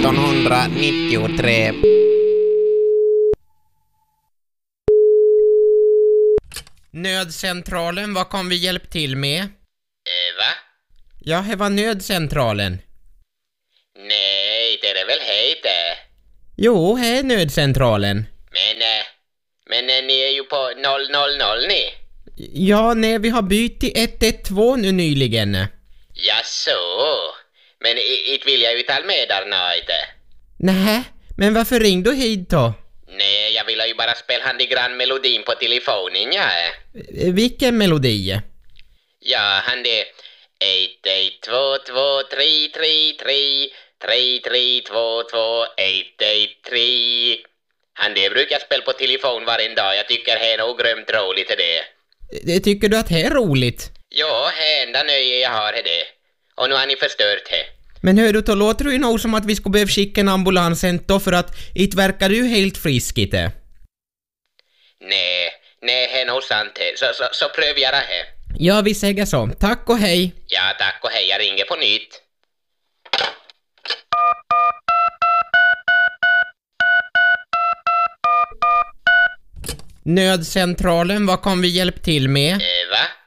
1993. Nödcentralen, vad kan vi hjälpa till med? Va? Ja, det var nödcentralen. Nej, det är väl hej det. Jo, det är nödcentralen. Men ni är ju på 000 ni. Ja, nej, vi har bytt till 112 nu nyligen. Ja så. Men inte vill jag uttala med där nöjde. Nej, men varför ringde du hit då? Nej, jag vill ju bara spela handigrann melodin på telefonen, ja. Vilken melodi? Ja, han det 1 1 2 2 3 3 3 3 3 2 2 1 1 3. Han det brukar jag spela på telefon varje dag. Jag tycker det är nog grymt roligt det. Tycker du att det är roligt? Ja, det enda nöje jag har är det. Och nu har ni förstört det. Men hör du, då låter det ju nog som att vi skulle behöva skicka en ambulans då, för att it verkar du helt frisk inte. Nej, det är nog sant det. Så pröv jag det här. Ja, vi säger så. Tack och hej. Ja, tack och hej. Jag ringer på nytt. Nödcentralen, vad kan vi hjälpa till med? Va?